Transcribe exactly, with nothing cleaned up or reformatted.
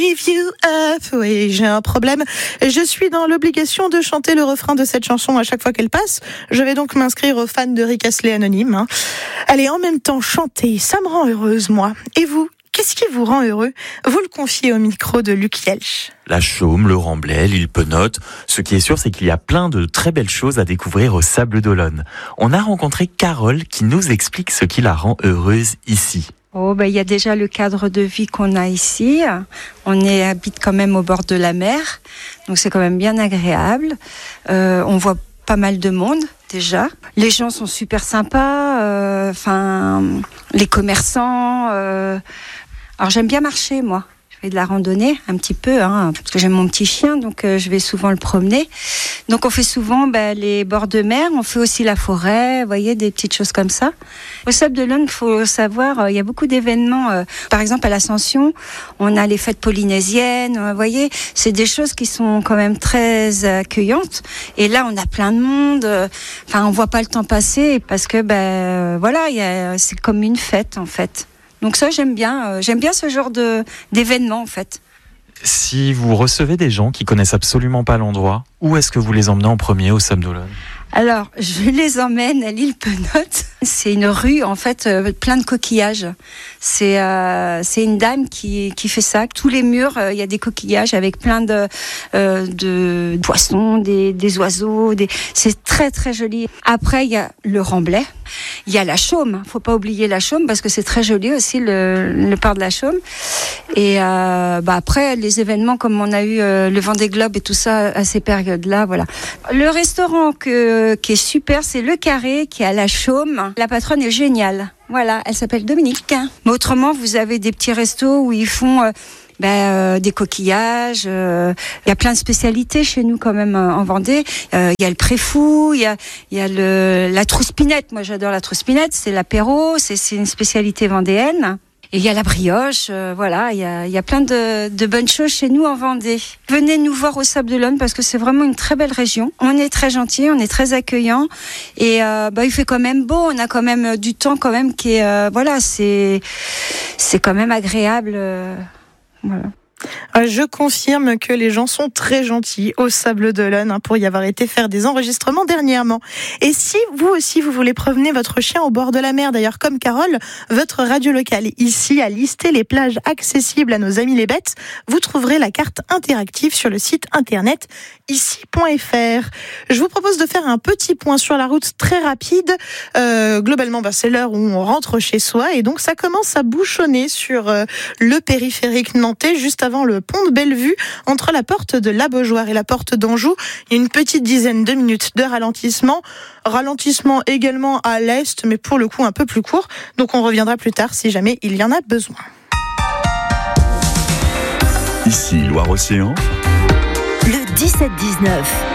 If you up, oui, j'ai un problème. Je suis dans l'obligation de chanter le refrain de cette chanson à chaque fois qu'elle passe. Je vais donc m'inscrire aux fans de Rick Astley anonyme. Hein. Allez, en même temps, chanter, ça me rend heureuse, moi. Et vous, qu'est-ce qui vous rend heureux ? Vous le confiez au micro de Luc Yelch. La Chaume, le Remblai, l'île Penote. Ce qui est sûr, c'est qu'il y a plein de très belles choses à découvrir au Sables d'Olonne. On a rencontré Carole qui nous explique ce qui la rend heureuse ici. Oh, ben, il y a déjà le cadre de vie qu'on a ici. On est, habite quand même au bord de la mer, donc c'est quand même bien agréable. Euh, on voit pas mal de monde déjà. Les gens sont super sympas. Enfin, euh, les commerçants. Euh... Alors j'aime bien marcher, moi. Je fais de la randonnée un petit peu, hein, parce que j'aime mon petit chien, donc euh, je vais souvent le promener. Donc on fait souvent ben, les bords de mer, on fait aussi la forêt, vous voyez, des petites choses comme ça. Au Sables d'Olonne, il faut savoir, euh, il y a beaucoup d'événements. Euh, par exemple, à l'Ascension, on a les fêtes polynésiennes, euh, vous voyez, c'est des choses qui sont quand même très accueillantes. Et là, on a plein de monde. Euh, enfin, on voit pas le temps passer parce que, ben, euh, voilà, y a, c'est comme une fête en fait. Donc ça, j'aime bien. Euh, j'aime bien ce genre de d'événement en fait. Si vous recevez des gens qui connaissent absolument pas l'endroit, où est-ce que vous les emmenez en premier au Sables d'Olonne ? Alors, je les emmène à l'île Penote. C'est une rue, en fait, euh, plein de coquillages. C'est euh, c'est une dame qui qui fait ça. Tous les murs, il euh, y a des coquillages avec plein de euh, de poissons, des des oiseaux. Des... C'est très très joli. Après, il y a le Remblai. Il y a la Chaume. Faut pas oublier la Chaume parce que c'est très joli aussi le le port de la Chaume. Et euh, bah après, les événements comme on a eu euh, le Vendée Globe et tout ça à ces périodes-là, voilà. Le restaurant que qui est super, c'est Le Carré, qui est à la Chaume. La patronne est géniale. Voilà, elle s'appelle Dominique. Mais autrement, vous avez des petits restos où ils font euh, ben, euh, des coquillages. Il euh, y a plein de spécialités chez nous quand même euh, en Vendée. Il euh, y a le préfou, il y a, y a le, la trouspinette. Moi, j'adore la trouspinette. C'est l'apéro, c'est, c'est une spécialité vendéenne. Et il y a la brioche, euh, voilà, il y a, y a plein de, de bonnes choses chez nous en Vendée. Venez nous voir au Sables d'Olonne parce que c'est vraiment une très belle région. On est très gentils, on est très accueillants et euh, bah il fait quand même beau. On a quand même du temps quand même qui est, euh, voilà, c'est c'est quand même agréable, euh, voilà. Je confirme que les gens sont très gentils au Sables d'Olonne hein, pour y avoir été faire des enregistrements dernièrement. Et si vous aussi vous voulez promener votre chien au bord de la mer, d'ailleurs comme Carole, votre radio locale ici a listé les plages accessibles à nos amis les bêtes, vous trouverez la carte interactive sur le site internet ici point f r. Je vous propose de faire un petit point sur la route très rapide. Euh, globalement, bah, c'est l'heure où on rentre chez soi et donc ça commence à bouchonner sur euh, le périphérique nantais juste avant le pont de Bellevue, entre la porte de la Beaujoire et la porte d'Anjou. Il y a une petite dizaine de minutes de ralentissement. Ralentissement également à l'est, mais pour le coup un peu plus court. Donc on reviendra plus tard si jamais il y en a besoin. Ici Loire-Océan. Le dix-sept dix-neuf.